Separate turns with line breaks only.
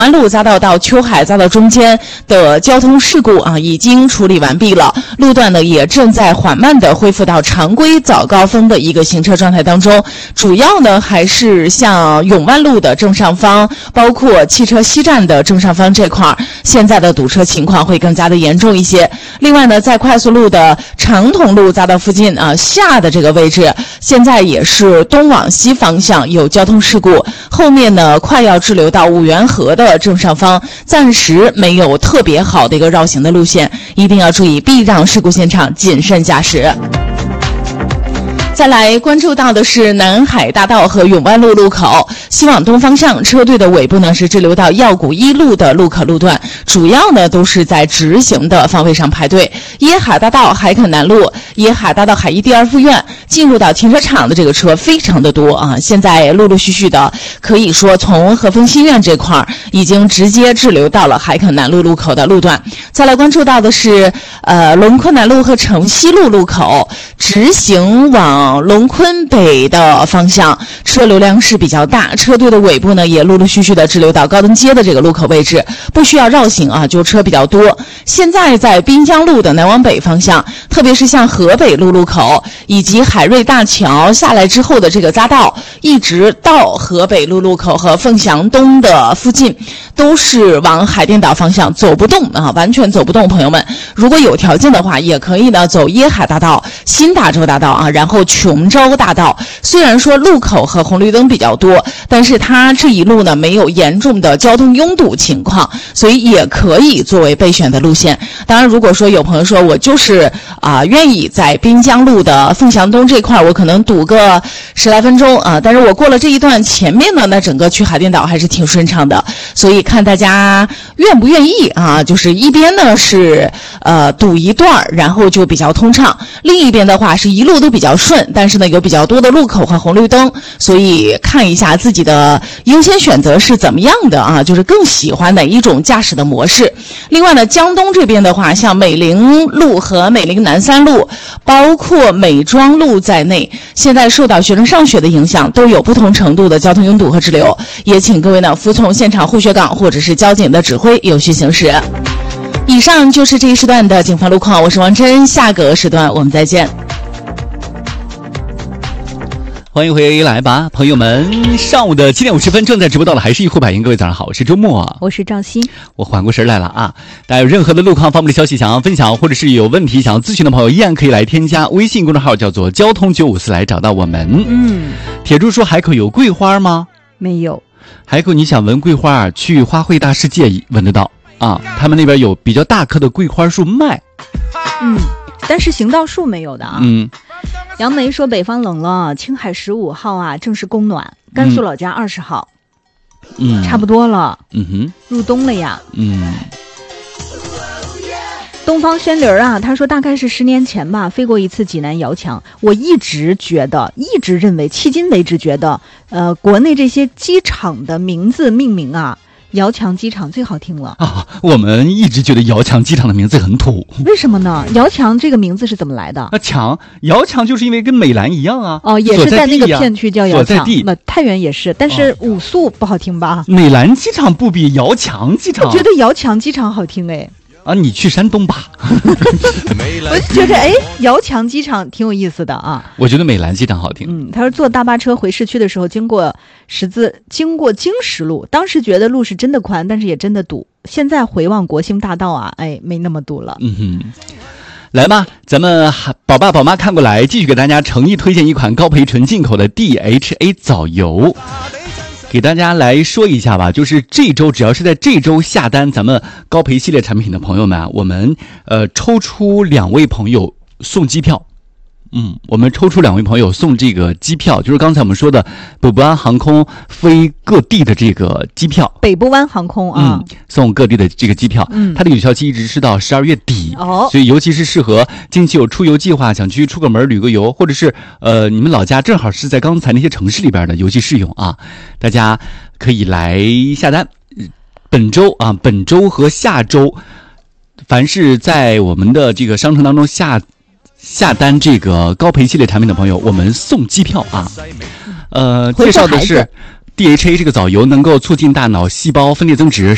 安路匝道到秋海匝道中间的交通事故已经处理完毕了，路段呢也正在缓慢的恢复到常规早高峰的一个行车状态当中。主要呢还是像永万路的正上方，包括汽车西站的正上方这块，现在的堵车情况会更加的严重一些。另外呢，在快速路的长筒路匝道附近下的这个位置，现在也是东往西方向有交通事故，后面呢快要滞留到五原河的正上方，暂时没有特别好的一个绕行的路线，一定要注意避让事故现场，谨慎驾驶。再来关注到的是南海大道和永万路路口，西往东方向车队的尾部呢是滞留到耀谷一路的路口路段，主要呢都是在直行的方位上排队。耶海大道海垦南路、耶海大道海一第二附院进入到停车场的这个车非常的多现在陆陆续续的，可以说从和丰新院这块已经直接滞留到了海垦南路路口的路段。再来关注到的是龙昆南路和城西路路口，直行往龙昆北的方向车流量是比较大，车队的尾部呢也陆陆续续的滞留到高登街的这个路口位置，不需要绕行就车比较多。现在在滨江路的南往北方向，特别是像河北路路口以及海瑞大桥下来之后的这个匝道，一直到河北路路口和凤翔东的附近，都是往海淀岛方向走不动完全走不动。朋友们，如果有条件的话，也可以呢走耶海大道、新大洲大道然后琼州大道。虽然说路口和红绿灯比较多，但是它这一路呢没有严重的交通拥堵情况，所以也可以作为备选的路线。当然，如果说有朋友说我就是愿意在滨江路的凤翔东这块，我可能堵个10来分钟但是我过了这一段前面呢，那整个去海淀岛还是挺顺畅的。所以看大家愿不愿意就是一边呢是堵一段，然后就比较通畅，另一边的话是一路都比较顺，但是呢有比较多的路口和红绿灯，所以看一下自己的优先选择是怎么样的就是更喜欢哪一种驾驶的模式。另外呢，江东这边的话，像美林路和美林南三路，包括美庄路在内，现在受到学生上学的影响，都有不同程度的交通拥堵和滞留，也请各位呢服从现场护学岗或者是交警的指挥，有序行驶。以上就是这一时段的警方路况，我是王真，下个时段我们再见。
欢迎回来吧，朋友们！上午的7点50分正在直播到的还是一呼百应，各位早上好，我是周末，
我是赵鑫，
我缓过神来了大家有任何的路况方面的消息想要分享，或者是有问题想要咨询的朋友，依然可以来添加微信公众号，叫做交通954来找到我们。铁柱说海口有桂花吗？
没有。
海口你想闻桂花去花卉大世界闻得到他们那边有比较大棵的桂花树卖。
但是行道树没有的杨梅说北方冷了，青海15号正式供暖，甘肃老家20号差不多了入冬了呀东方宣灵他说大概是10年前吧，飞过一次济南遥墙。我一直认为迄今为止觉得国内这些机场的名字命名遥墙机场最好听了
我们一直觉得遥墙机场的名字很土，
为什么呢？遥墙这个名字是怎么来的？
遥墙就是因为跟美兰一样
也是在那个片区叫遥墙。太原也是，但是武肃不好听吧？
美兰机场不比遥墙机场，
我觉得遥墙机场好听
你去山东吧
我就觉得遥墙机场挺有意思的
我觉得美兰机场好听
他说坐大巴车回市区的时候经过经石路，当时觉得路是真的宽，但是也真的堵，现在回望国兴大道没那么堵了
来吧，咱们宝爸宝妈看过来，继续给大家诚意推荐一款高培纯进口的 DHA 藻油，给大家来说一下吧。就是这周只要是在这周下单咱们高培系列产品的朋友们我们抽出2位朋友送机票。我们抽出2位朋友送这个机票，就是刚才我们说的北部湾航空飞各地的这个机票。
北部湾航空
送各地的这个机票，它的有效期一直是到12月底所以尤其是适合近期有出游计划，想去出个门旅个游，或者是你们老家正好是在刚才那些城市里边的，尤其适用大家可以来下单。本周和下周，凡是在我们的这个商城当中下单这个高培系列产品的朋友，我们送机票介绍的是DHA 这个藻油能够促进大脑细胞分裂增殖，